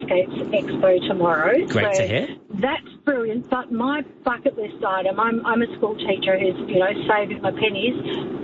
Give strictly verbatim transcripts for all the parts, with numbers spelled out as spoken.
Escapes Expo tomorrow. Great so to hear. That's brilliant. But my bucket list item, I'm, I'm a school teacher who's, you know, saving my pennies.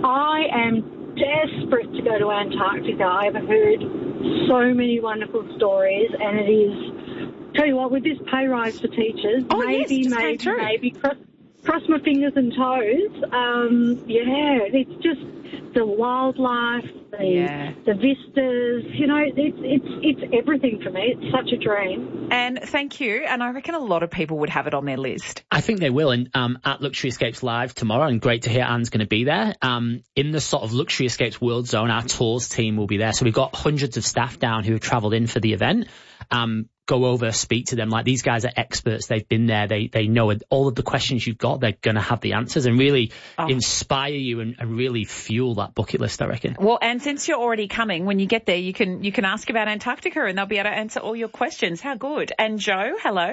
I am desperate to go to Antarctica. I've heard so many wonderful stories, and it is, tell you what, with this pay rise for teachers, oh, maybe, yes, maybe, true. maybe cross, cross my fingers and toes. Um, yeah, it's just the wildlife, the, yeah. the vistas, you know, it's, it's, it's everything for me. It's such a dream. And thank you. And I reckon a lot of people would have it on their list. I think they will. And um, at Luxury Escapes Live tomorrow, and great to hear Anne's going to be there. Um, in the sort of Luxury Escapes World Zone, our tours team will be there. So we've got hundreds of staff down who have travelled in for the event. Um, go over, speak to them. Like, these guys are experts. They've been there. They they know it. All of the questions you've got, they're going to have the answers and really oh. inspire you and, and really fuel that bucket list, I reckon. Well, and since you're already coming, when you get there, you can you can ask about Antarctica and they'll be able to answer all your questions. How good. And Joe, hello.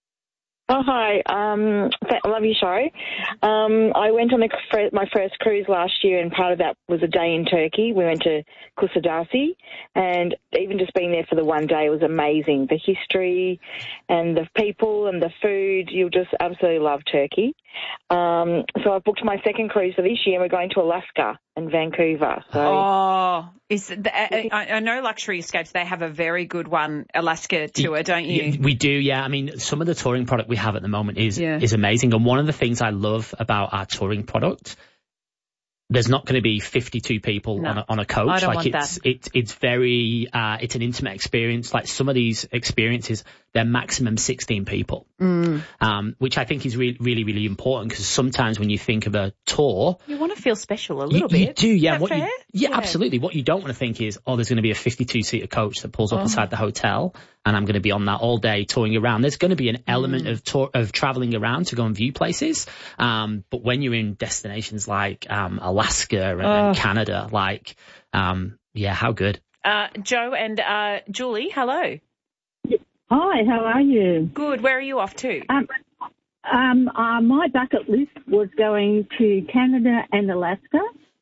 Oh, hi. Um, I love your show. Um, I went on a, my first cruise last year, and part of that was a day in Turkey. We went to Kusadasi, and even just being there for the one day was amazing. The history and the people and the food, you'll just absolutely love Turkey. Um, so I've booked my second cruise for this year, and we're going to Alaska and Vancouver. So. Oh, is the, I, I know Luxury Escapes, they have a very good one, Alaska tour, don't you? We do, yeah. I mean, some of the touring product we have at the moment is yeah. is amazing. And one of the things I love about our touring product, there's not going to be fifty-two people no, on, a, on a coach. I don't like want it's that. it's it's very uh, it's an intimate experience. Like, some of these experiences, they're maximum sixteen people, mm. um, which I think is really really really important, because sometimes when you think of a tour, you want to feel special a little you, bit. You do, yeah. Is that what fair? You, yeah, yeah, absolutely. What you don't want to think is, oh, there's going to be a fifty-two seater coach that pulls up oh. inside the hotel, and I'm going to be on that all day touring around. There's going to be an element mm. of tour, of traveling around to go and view places. Um, but when you're in destinations like um, Alaska and, oh. and Canada, like, um, yeah, how good. Uh, Joe and uh, Julie, hello. Hi, how are you? Good. Where are you off to? Um, um, uh, my bucket list was going to Canada and Alaska.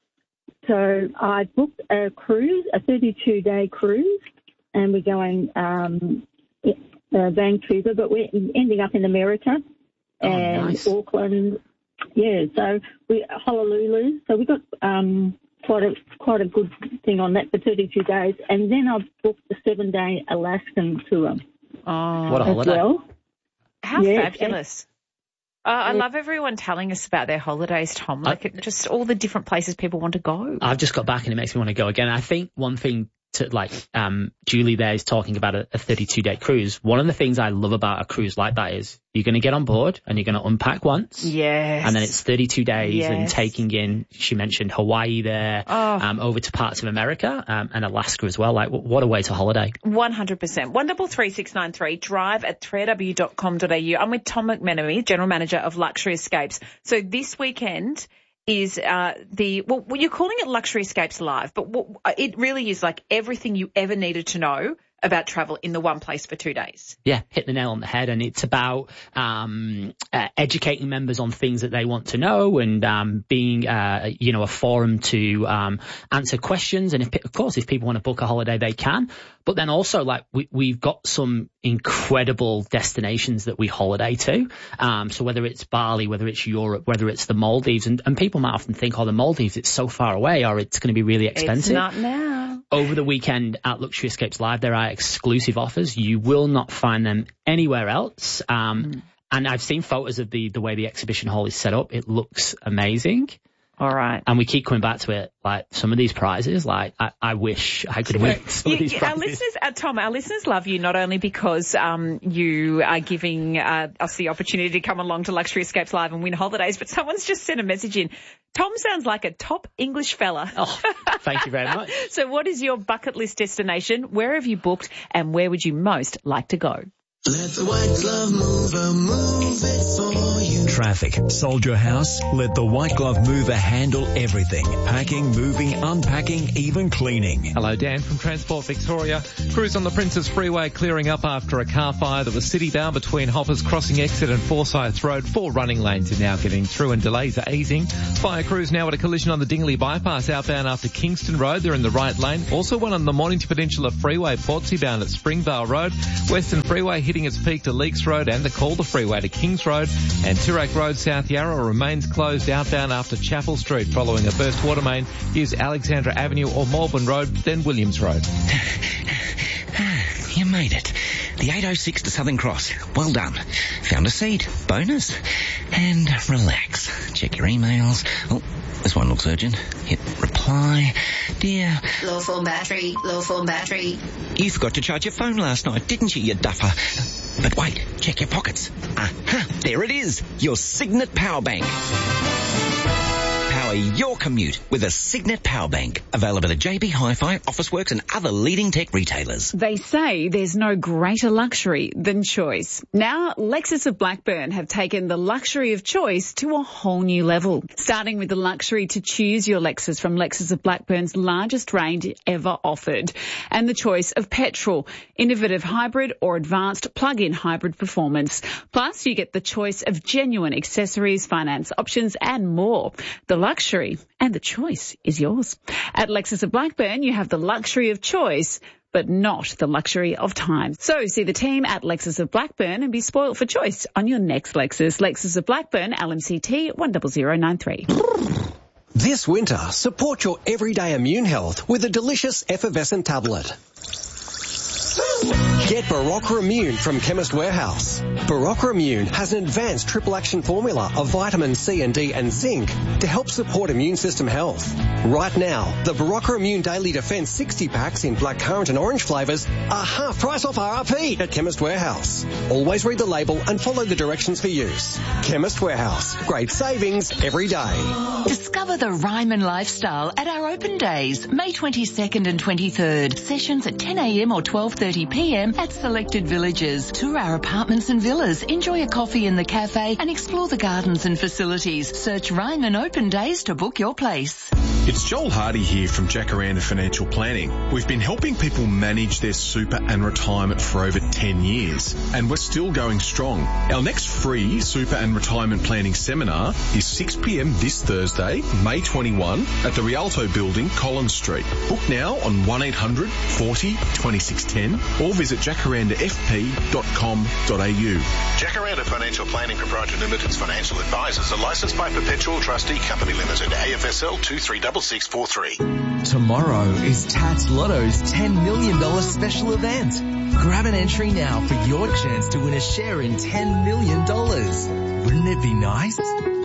So I booked a cruise, a thirty-two day cruise, and we're going um, uh, Vancouver, but we're ending up in America oh, and nice. Auckland. Yeah, so we Honolulu. So we got um, quite a quite a good thing on that for thirty-two days, and then I've booked a seven day Alaskan tour. Oh, what a holiday! Well. How yeah, fabulous! Uh, I love everyone telling us about their holidays, Tom. Like, I, just all the different places people want to go. I've just got back and it makes me want to go again. I think one thing to, like, um, Julie there is talking about a, a thirty-two day cruise. One of the things I love about a cruise like that is you're going to get on board and you're going to unpack once. Yes. And then it's thirty-two days yes. and taking in, she mentioned Hawaii there, oh. um, over to parts of America, um, and Alaska as well. Like, what a way to holiday. one hundred percent. one double three six nine three, drive at three r w dot com dot a u. I'm with Tom McMenemy, General Manager of Luxury Escapes. So this weekend is uh, the, well, you're calling it Luxury Escapes Live, but what, it really is like everything you ever needed to know about travel in the one place for two days. Yeah, hit the nail on the head. And it's about um, uh, educating members on things that they want to know, and um, being, uh, you know, a forum to um, answer questions. And if, of course, if people want to book a holiday, they can. But then also, like, we, we've got some incredible destinations that we holiday to. Um, so whether it's Bali, whether it's Europe, whether it's the Maldives, and, and people might often think, oh, the Maldives, it's so far away, or it's going to be really expensive. It's not now. Over the weekend at Luxury Escapes Live, there are exclusive offers. You will not find them anywhere else. Um, mm. And I've seen photos of the, the way the exhibition hall is set up. It looks amazing. All right. And we keep coming back to it. Like, some of these prizes, like, I, I wish I could win some you, of these you, prizes. Our listeners, uh, Tom, our listeners love you not only because um, you are giving uh, us the opportunity to come along to Luxury Escapes Live and win holidays, but someone's just sent a message in. Tom sounds like a top English fella. Oh, thank you very much. So what is your bucket list destination? Where have you booked, and where would you most like to go? Let the White Glove Mover move it for you. Traffic. Sold your house? Let the White Glove Mover handle everything. Packing, moving, unpacking, even cleaning. Hello, Dan from Transport Victoria. Crews on the Princess Freeway clearing up after a car fire that was city-bound between Hoppers Crossing Exit and Forsyth Road. Four running lanes are now getting through and delays are easing. Fire crews now at a collision on the Dingley Bypass outbound after Kingston Road. They're in the right lane. Also one on the Mornington Peninsula Freeway, Portsea bound at Springvale Road. Western Freeway hitting its peak to Leaks Road and the Calder Freeway to Kings Road. And Toorak Road, South Yarra remains closed outbound after Chapel Street following a burst water main. Use Alexandra Avenue or Malvern Road, then Williams Road. You made it. The eight oh six to Southern Cross. Well done. Found a seat. Bonus. And relax. Check your emails. Oh, this one looks urgent. Hit reply. Dear. Low phone battery. Low phone battery. You forgot to charge your phone last night, didn't you, you duffer? But wait, check your pockets. Aha, there it is. Your Signet Power Bank. Power your commute with a Signet Power Bank. Available at J B Hi-Fi, Officeworks and other leading tech retailers. They say there's no greater luxury than choice. Now, Lexus of Blackburn have taken the luxury of choice to a whole new level. Starting with the luxury to choose your Lexus from Lexus of Blackburn's largest range ever offered. And the choice of petrol, innovative hybrid or advanced plug-in hybrid performance. Plus, you get the choice of genuine accessories, finance options and more. The luxury and the choice is yours. At Lexus of Blackburn, you have the luxury of choice, but not the luxury of time. So see the team at Lexus of Blackburn and be spoiled for choice on your next Lexus. Lexus of Blackburn, L M C T one zero zero nine three. This winter, support your everyday immune health with a delicious effervescent tablet. Get Barocca Immune from Chemist Warehouse. Barocca Immune has an advanced triple action formula of vitamin C and D and zinc to help support immune system health. Right now, the Barocca Immune Daily Defense sixty packs in blackcurrant and orange flavours are half price off R R P at Chemist Warehouse. Always read the label and follow the directions for use. Chemist Warehouse. Great savings every day. Discover the Ryman lifestyle at our open days, May twenty-second and twenty-third. Sessions at ten a m or twelve thirty p m at selected villages. Tour our apartments and villas, enjoy a coffee in the cafe and explore the gardens and facilities. Search Ryman Open Days to book your place. It's Joel Hardy here from Jacaranda Financial Planning. We've been helping people manage their super and retirement for over ten years, and we're still going strong. Our next free super and retirement planning seminar is six p m this Thursday, May twenty-first, at the Rialto Building, Collins Street. Book now on one eight hundred forty twenty-six ten or visit jacaranda f p dot com dot a u. Jacaranda Financial Planning Proprietary Limited's financial advisors are licensed by Perpetual Trustee Company Limited, A F S L two three six six four three. Tomorrow is Tats Lotto's ten million dollars special event. Grab an entry now for your chance to win a share in ten million dollars. Wouldn't it be nice?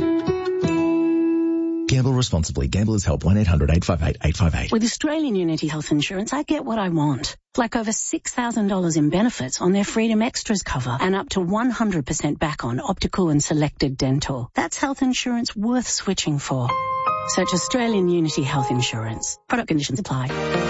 Gamble responsibly. Gamblers Help one eight hundred eight five eight eight five eight. With Australian Unity Health Insurance, I get what I want. Like over six thousand dollars in benefits on their Freedom Extras cover and up to one hundred percent back on optical and selected dental. That's health insurance worth switching for. Search Australian Unity Health Insurance. Product conditions apply.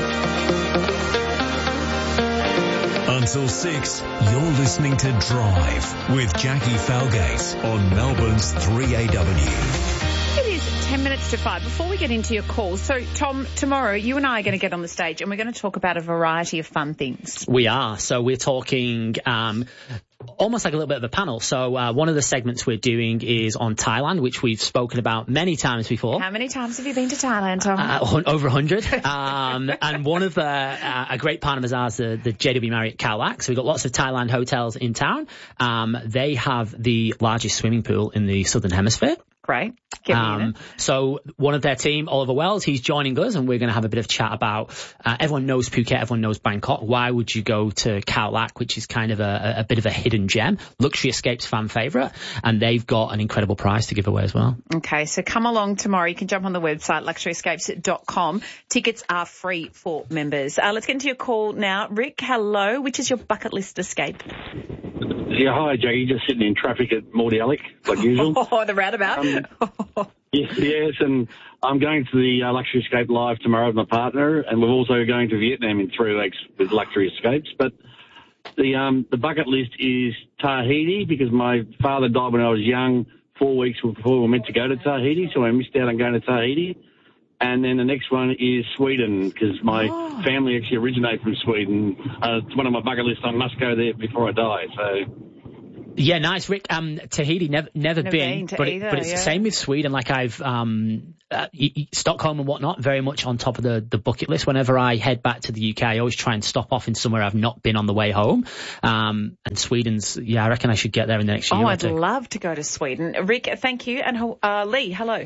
Until six, you're listening to Drive with Jackie Falgate on Melbourne's three A W. It is ten minutes to five. Before we get into your calls, so Tom, tomorrow you and I are going to get on the stage and we're going to talk about a variety of fun things. We are. So we're talking um, almost like a little bit of a panel. So uh, one of the segments we're doing is on Thailand, which we've spoken about many times before. How many times have you been to Thailand, Tom? Uh, over a hundred. um, and one of the, uh, a great partner of ours, the, the J W Marriott Khao Lak. So we've got lots of Thailand hotels in town. Um, they have the largest swimming pool in the Southern Hemisphere. Great. Get me um, in it. So one of their team, Oliver Wells, he's joining us and we're going to have a bit of chat about, uh, everyone knows Phuket, everyone knows Bangkok. Why would you go to Khao Lak, which is kind of a, a bit of a hidden gem, Luxury Escapes fan favourite, and they've got an incredible prize to give away as well. Okay, so come along tomorrow. You can jump on the website, luxury escapes dot com. Tickets are free for members. Uh, let's get into your call now. Rick, hello. Which is your bucket list escape? Yeah, hi, Jackie. Just sitting in traffic at Mordialloc, like usual. Oh, the roundabout. Um, yes, yes, and I'm going to the uh, Luxury Escape Live tomorrow with my partner, and we're also going to Vietnam in three weeks with Luxury Escapes. But the um the bucket list is Tahiti because my father died when I was young, four weeks before we were meant to go to Tahiti, so I missed out on going to Tahiti. And then the next one is Sweden because my oh. family actually originate from Sweden. Uh, it's one of my bucket lists. I must go there before I die. So. Yeah, nice, Rick. Um, Tahiti, never, never, never been, been but, either, it, but it's yeah. the same with Sweden. Like I've, um, uh, Stockholm and whatnot, very much on top of the, the bucket list. Whenever I head back to the U K, I always try and stop off in somewhere I've not been on the way home. Um, and Sweden's, yeah, I reckon I should get there in the next year. Oh, or I'd two. love to go to Sweden. Rick, thank you. And uh, Lee, hello.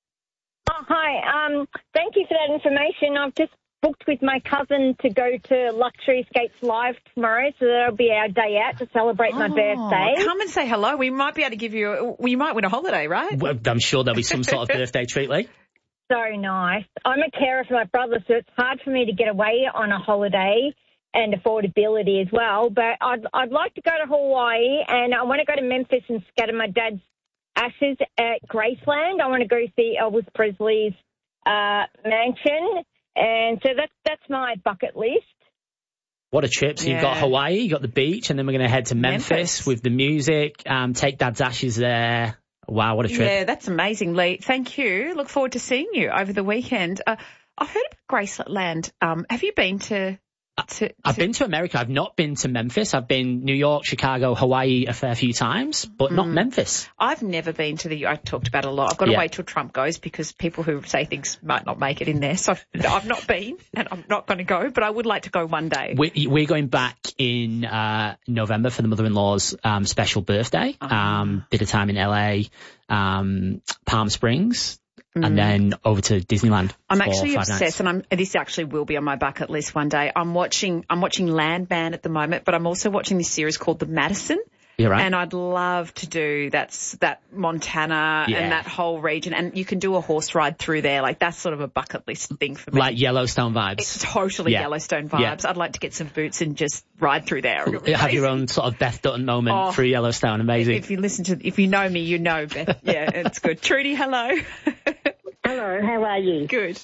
Oh, hi. Um, thank you for that information. I've just booked with my cousin to go to Luxury Escapes Live tomorrow, so that'll be our day out to celebrate oh, my birthday. Come and say hello. We might be able to give you, a, well, you might win a holiday, right? Well, I'm sure there'll be some sort of birthday treat, Lee. So nice. I'm a carer for my brother, so it's hard for me to get away on a holiday and affordability as well, but I'd, I'd like to go to Hawaii, and I want to go to Memphis and scatter my dad's ashes at Graceland. I want to go see Elvis Presley's uh, mansion. And so that's that's my bucket list. What a trip. So yeah. You've got Hawaii, you've got the beach, and then we're going to head to Memphis, Memphis. with the music, um, take Dad's ashes there. Wow, what a trip. Yeah, that's amazing, Lee. Thank you. Look forward to seeing you over the weekend. Uh, I've heard about Graceland. Um, have you been to... To, to... I've been to America. I've not been to Memphis. I've been New York, Chicago, Hawaii a fair few times, but mm. not Memphis. I've never been to the... I talked about it a lot. I've got to yeah. wait till Trump goes because people who say things might not make it in there. So I've not been and I'm not going to go, but I would like to go one day. We, we're going back in uh, November for the mother-in-law's um, special birthday. Oh. Um, bit of time in L A, um, Palm Springs. Mm. And then over to Disneyland. I'm actually obsessed, nights. and I'm, this actually will be on my bucket list one day. I'm watching, I'm watching Landman at the moment, but I'm also watching this series called The Madison. You're right. And I'd love to do that's that Montana yeah. and that whole region, and you can do a horse ride through there. Like that's sort of a bucket list thing for me. Like Yellowstone vibes. It's totally yeah. Yellowstone vibes. Yeah. I'd like to get some boots and just ride through there. Have your own sort of Beth Dutton moment oh, through Yellowstone. Amazing. If you listen to, if you know me, you know Beth. Yeah, it's good. Trudy, hello. Hello, how are you? Good.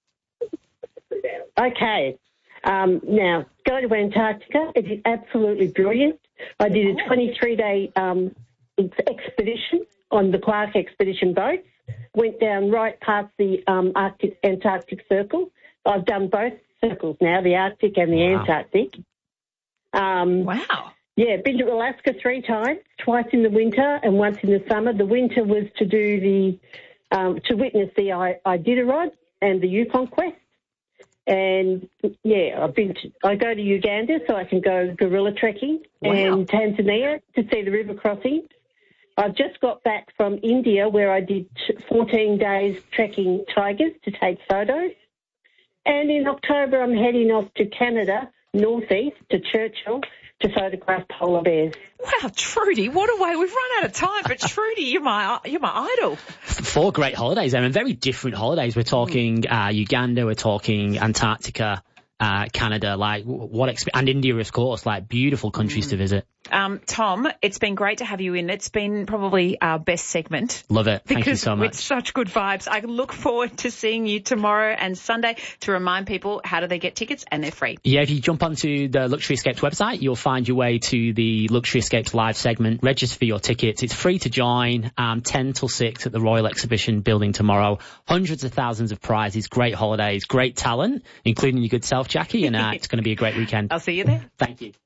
Okay. Um, now, go to Antarctica. It is absolutely brilliant. I did a twenty-three day um, expedition on the Clark Expedition boat. Went down right past the um, Arctic Antarctic Circle. I've done both circles now, the Arctic and the wow. Antarctic. Um, wow. Yeah, been to Alaska three times, twice in the winter and once in the summer. The winter was to do the um, to witness the I- Iditarod and the Yukon Quest. And, yeah, I've been to, I go to Uganda so I can go gorilla trekking wow. and Tanzania to see the river crossing. I've just got back from India where I did fourteen days trekking tigers to take photos. And in October I'm heading off to Canada, northeast, to Churchill, to photograph polar bears. Wow, Trudy, what a way. We've run out of time, but Trudy, you're my you're my idol. Four great holidays, I mean, very different holidays. We're talking uh, Uganda, we're talking Antarctica, uh, Canada, like what exp- and India, of course, like beautiful countries mm. to visit. Um, Tom, it's been great to have you in. It's been probably our best segment. Love it. Thank you so much. With such good vibes. I look forward to seeing you tomorrow and Sunday. To remind people, how do they get tickets? And they're free. Yeah, if you jump onto the Luxury Escapes website, you'll find your way to the Luxury Escapes live segment. Register for your tickets. It's free to join, um, ten till six at the Royal Exhibition building tomorrow. Hundreds of thousands of prizes, great holidays, great talent, including your good self, Jackie, and uh, it's going to be a great weekend. I'll see you there. Thank you.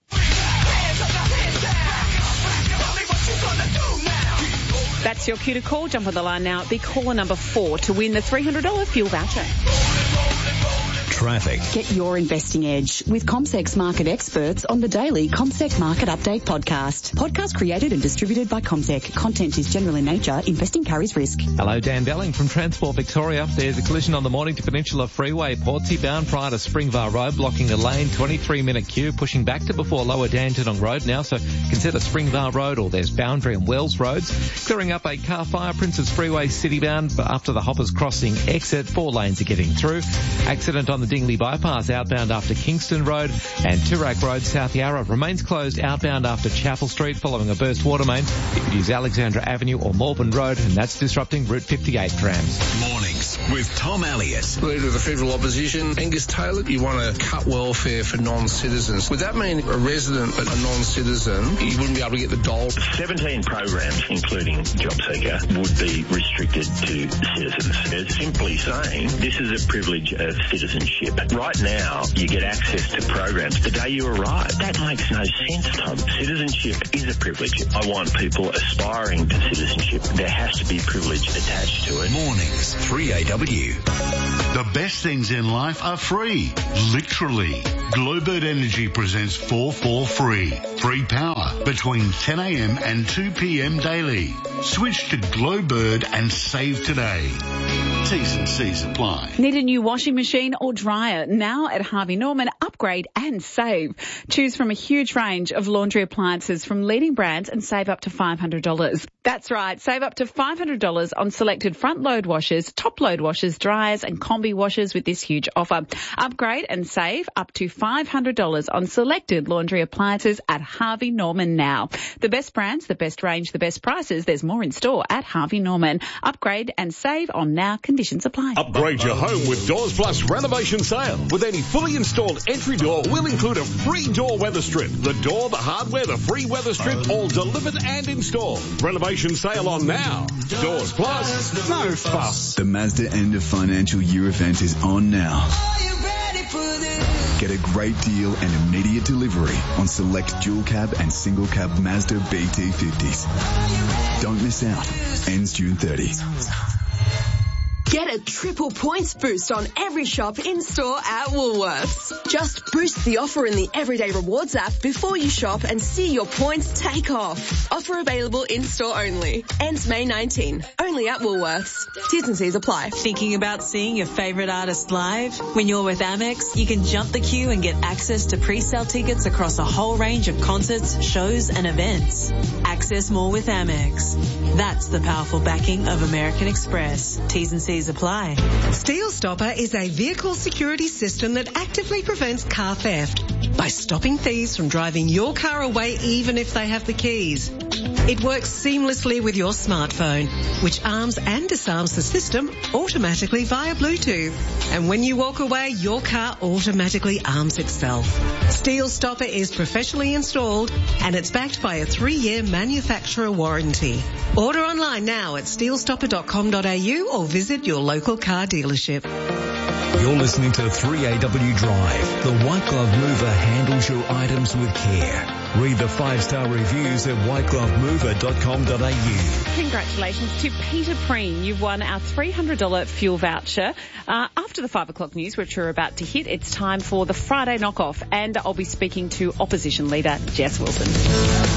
That's your cue to call. Jump on the line now. Be caller number four to win the three hundred dollars fuel voucher. Traffic. Get your investing edge with CommSec's market experts on the daily CommSec Market Update podcast. Podcast created and distributed by CommSec. Content is general in nature. Investing carries risk. Hello, Dan Belling from Transport Victoria. There's a collision on the Mornington Peninsula Freeway. Portsea bound prior to Springvale Road, blocking a lane, twenty-three minute queue, pushing back to before Lower Dandenong Road now, so consider Springvale Road, or there's Boundary and Wells Roads. Clearing up a car fire, Princes Freeway city bound, but after the Hoppers Crossing exit, four lanes are getting through. Accident on the Dingley Bypass outbound after Kingston Road, and Toorak Road South Yarra remains closed outbound after Chapel Street following a burst water main. You could use Alexandra Avenue or Morburn Road, and that's disrupting Route fifty-eight trams. Mornings with Tom Elliott. Leader of the Federal Opposition, Angus Taylor, you want to cut welfare for non-citizens. Would that mean a resident but a non-citizen, you wouldn't be able to get the dole? seventeen programs, including JobSeeker, would be restricted to citizens. It's simply saying this is a privilege of citizenship. Right now, you get access to programs the day you arrive. That makes no sense, Tom. Citizenship is a privilege. I want people aspiring to citizenship. There has to be privilege attached to it. Mornings, three A W. The best things in life are free. Literally. Glowbird Energy presents four four Free. Free power between ten a.m. and two p.m. daily. Switch to Glowbird and save today. T's and C's apply. Need a new washing machine or dryer? Now at Harvey Norman, upgrade and save. Choose from a huge range of laundry appliances from leading brands and save up to five hundred dollars. That's right, save up to five hundred dollars on selected front load washers, top load washers, dryers and combi washers with this huge offer. Upgrade and save up to five hundred dollars on selected laundry appliances at Harvey Norman now. The best brands, the best range, the best prices. There's more in store at Harvey Norman. Upgrade and save on now. Conditions apply. Upgrade your home with Doors Plus renovation sale. With any fully installed entry door, we'll include a free door weather strip. The door, the hardware, the free weather strip, all delivered and installed. Renovation sale on now. Doors Plus, no fuss. The Mazda end of financial year event is on now. Get a great deal and immediate delivery on select dual cab and single cab Mazda B T fifties. Don't miss out. Ends June thirtieth. Get a triple points boost on every shop in-store at Woolworths. Just boost the offer in the Everyday Rewards app before you shop and see your points take off. Offer available in-store only. Ends May nineteenth. Only at Woolworths. T's and C's apply. Thinking about seeing your favourite artist live? When you're with Amex, you can jump the queue and get access to pre-sale tickets across a whole range of concerts, shows and events. Access more with Amex. That's the powerful backing of American Express. T's and C's apply. Steel Stopper is a vehicle security system that actively prevents car theft by stopping thieves from driving your car away even if they have the keys. It works seamlessly with your smartphone, which arms and disarms the system automatically via Bluetooth. And when you walk away, your car automatically arms itself. Steel Stopper is professionally installed and it's backed by a three-year manufacturer warranty. Order online now at steel stopper dot com dot a u or visit your local car dealership. You're listening to three A W Drive. The White Glove Mover handles your items with care. Read the five-star reviews at white glove mover dot com dot a u. Congratulations to Peter Preen. You've won our three hundred dollars fuel voucher. Uh, after the five o'clock news, which we're about to hit, it's time for the Friday knockoff, and I'll be speaking to Opposition Leader Jess Wilson.